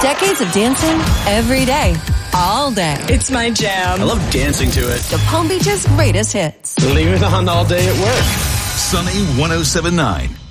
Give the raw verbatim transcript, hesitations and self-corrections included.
Decades of dancing every day, all day. It's my jam. I love dancing to it. The Palm Beach's greatest hits. Leave it on all day at work. Sunny one oh seven point nine.